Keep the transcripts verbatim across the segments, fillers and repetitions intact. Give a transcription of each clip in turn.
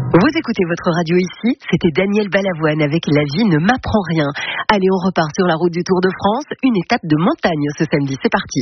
Vous écoutez votre radio ici, c'était Daniel Balavoine avec La vie ne m'apprend rien. Allez, on repart sur la route du Tour de France, une étape de montagne ce samedi, c'est parti.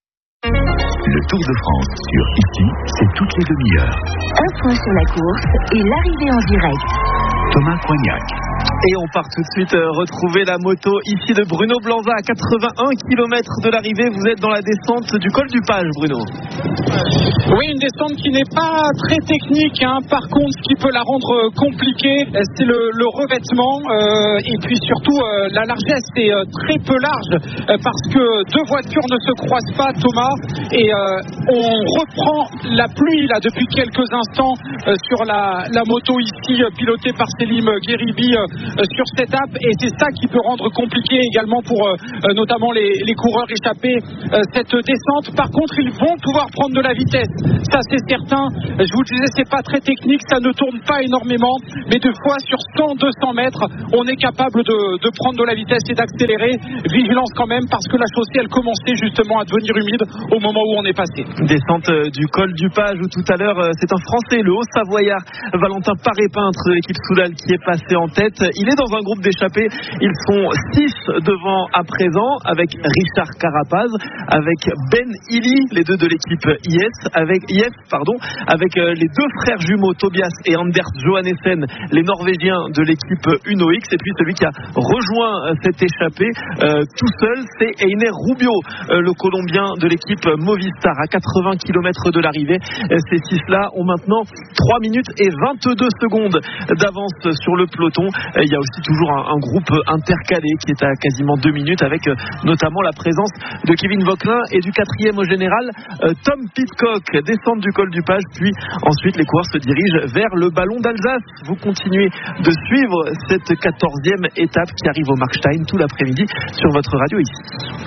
Le Tour de France sur Ici, c'est toutes les demi-heures. Un point sur la course et l'arrivée en direct. Thomas Coignac. Et on part tout de suite euh, retrouver la moto ici de Bruno Blanza à quatre-vingt-un kilomètres de l'arrivée. Vous êtes dans la descente du col du Page, Bruno. Oui, une descente qui n'est pas très technique, hein. Par contre, ce qui peut la rendre compliquée, c'est le, le revêtement euh, et puis surtout euh, la largesse est euh, très peu large euh, parce que deux voitures ne se croisent pas, Thomas, et euh, on reprend la pluie là depuis quelques instants euh, sur la, la moto ici euh, pilotée par Selim Gheribi euh, sur cette étape, et c'est ça qui peut rendre compliqué également pour euh, notamment les, les coureurs échappés euh, cette descente. Par contre, ils vont pouvoir prendre de la vitesse, ça c'est certain. Je vous le disais, c'est pas très technique, ça ne tourne pas énormément, mais deux fois sur cent à deux cents mètres, on est capable de, de prendre de la vitesse et d'accélérer. Vigilance quand même, parce que la chaussée elle commençait justement à devenir humide au moment où on est passé. Descente du col du Page où tout à l'heure c'est un Français, le Haut-Savoyard Valentin Paré-Peintre de l'équipe Soudal qui est passé en tête. Il est dans un groupe d'échappés, ils sont six devant à présent, avec Richard Carapaz, avec Ben Illy, les deux de l'équipe I S, avec I F, pardon, avec les deux frères jumeaux Tobias et Anders Johannessen, les Norvégiens de l'équipe Uno X, et puis celui qui a rejoint cette échappée euh, tout seul, c'est Einer Rubio, euh, le Colombien de l'équipe Movistar, à quatre-vingts kilomètres de l'arrivée. Ces six-là ont maintenant trois minutes et vingt-deux secondes d'avance sur le peloton. Il y a aussi toujours un, un groupe intercalé qui est à quasiment deux minutes, avec euh, notamment la présence de Kevin Vauquelin et du quatrième au général, euh, Tom Pidcock. Descente du col du Page, puis ensuite les coureurs se dirigent vers le ballon d'Alsace. Vous continuez de suivre cette quatorzième étape qui arrive au Markstein tout l'après-midi sur votre radio ici.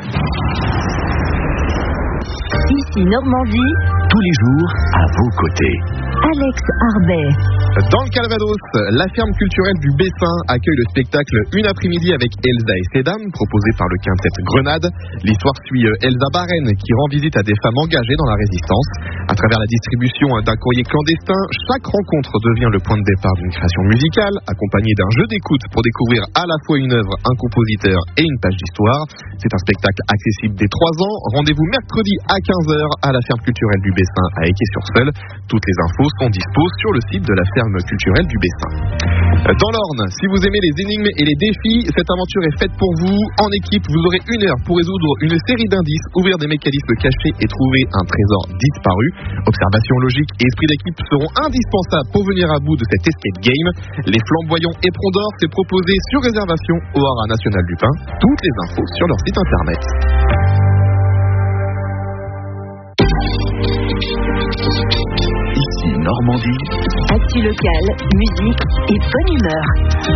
Ici Normandie, Tous les jours à vos côtés. Alex Arbet. Dans le Calvados, la ferme culturelle du Bessin accueille le spectacle Une après-midi avec Elsa et ses dames, proposé par le quintet Grenade. L'histoire suit Elsa Barren qui rend visite à des femmes engagées dans la résistance. À travers la distribution d'un courrier clandestin, chaque rencontre devient le point de départ d'une création musicale, accompagnée d'un jeu d'écoute pour découvrir à la fois une œuvre, un compositeur et une page d'histoire. C'est un spectacle accessible dès trois ans. Rendez-vous mercredi à quinze heures à la ferme culturelle du Bessin à Équay-sur-Seul. Toutes les infos sont disposées sur le site de la ferme culturelle du Bessin. Dans l'Orne, si vous aimez les énigmes et les défis, cette aventure est faite pour vous. En équipe, vous aurez une heure pour résoudre une série d'indices, ouvrir des mécanismes cachés et trouver un trésor disparu. Observation logique et esprit d'équipe seront indispensables pour venir à bout de cet escape game. Les flamboyants éperons d'or, c'est proposé sur réservation au Haras National du Pin. Toutes les infos sur leur site internet. Ici Normandie. Actu locale, musique et bonne humeur.